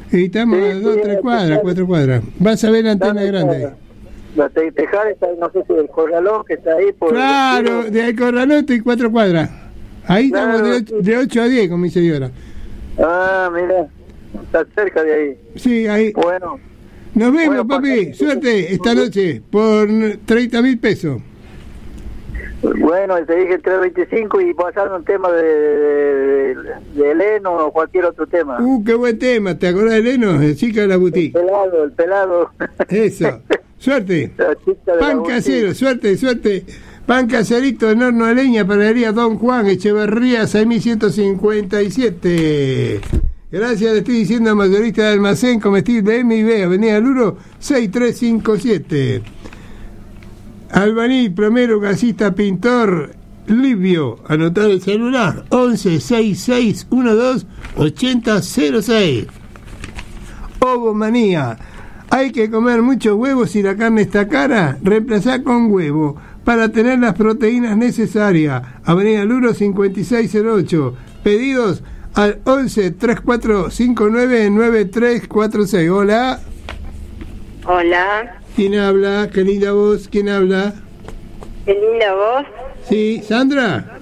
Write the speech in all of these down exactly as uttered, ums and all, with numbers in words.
Y estamos Sí, a dos, sí, tres la cuadras, Tejar. cuatro cuadras. Vas a ver la antena Dame, grande. La Te- Tejar está, no sé si el corralón que está ahí por Claro, el de ahí Corralote y cuatro cuadras. Ahí Claro, estamos de ocho, sí. de ocho a diez con mi señora. Ah, mira, está cerca de ahí. Sí, ahí. Bueno, Nos vemos, Bueno, papi. Paco, Suerte esta noche por treinta mil pesos. bueno, te dije tres veinticinco y pasar un tema de, de, de Eleno o cualquier otro tema. Uh, qué buen tema. ¿Te acordás de Leno? El chica de la El boutique. pelado, el pelado. Eso. Suerte. La chica de la Pan boutique. casero, suerte, suerte. Pan caserito en horno de leña, panadería Don Juan, Echeverría seis mil ciento cincuenta y siete. Gracias, le estoy diciendo a mayorista de almacén comestible M I B, Avenida Luro seis tres cinco siete. Albañil, plomero, gasista, pintor, Livio. Anotar el celular once sesenta y seis doce ochenta cero seis. Ovomanía. Hay que comer muchos huevos si la carne está cara. Reemplazar con huevo para tener las proteínas necesarias. Avenida Luro cincuenta y seis cero ocho. Pedidos al once treinta y cuatro cincuenta y nueve noventa y tres cuarenta y seis. Hola. Hola, ¿Quién habla? Qué linda voz. ¿Quién habla? qué linda voz. Sí, Sandra.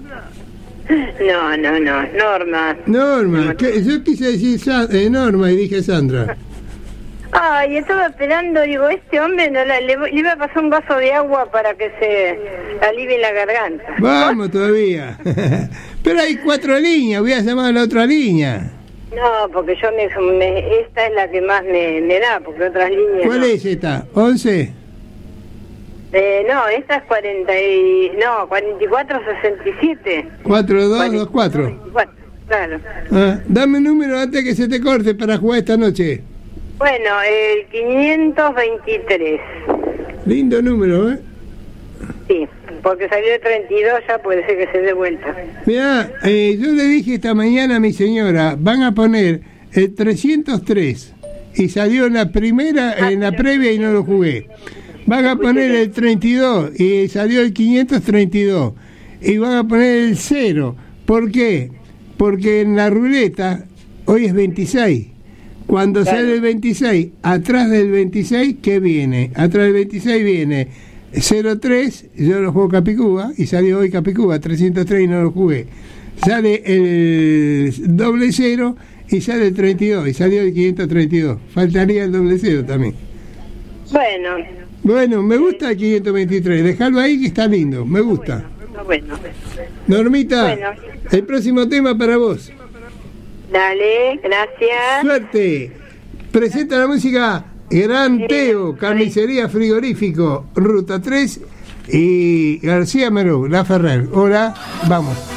No, no, no, Norma. Norma. ¿Qué? Yo quise decir Sa- eh, Norma y dije Sandra. Ay, estaba esperando, digo, este hombre no la, le, le iba a pasar un vaso de agua para que se alivie la garganta. Vamos todavía. Pero hay cuatro líneas. Voy a llamar a la otra línea. No, porque yo me, me- esta es la que más me, me da, porque otras líneas ¿Cuál no. es esta? ¿once? Eh, no, esta es cuarenta y... No, cuarenta y cuatro sesenta y siete. cuatro dos dos cuatro. veinticuatro, claro. Ah, dame un número antes que se te corte para jugar esta noche. Bueno, el quinientos veintitrés. Lindo número, ¿eh? Sí, porque salió el treinta y dos, ya puede ser que se dé vuelta. Mirá, eh, yo le dije esta mañana a mi señora, van a poner el trescientos tres y salió en la primera, en la previa y no lo jugué. Van a poner el treinta y dos y salió el quinientos treinta y dos. Y van a poner el cero. ¿Por qué? Porque en la ruleta hoy es veintiséis. Cuando Claro. sale el veintiséis, atrás del veintiséis, ¿qué viene? Atrás del veintiséis viene cero tres, yo lo juego Capicúa, y salió hoy Capicúa, trescientos tres y no lo jugué. Sale el doble cero y sale el treinta y dos, y salió el quinientos treinta y dos. Faltaría el doble cero también. Bueno, Bueno, me gusta el quinientos veintitrés, dejalo ahí que está lindo, me gusta. bueno. Normita, Bueno. el próximo tema para vos. Dale, gracias. Suerte. Presenta la música Gran Teo, Carnicería Frigorífico, Ruta tres y García Merú, La Ferrer. Hola, vamos.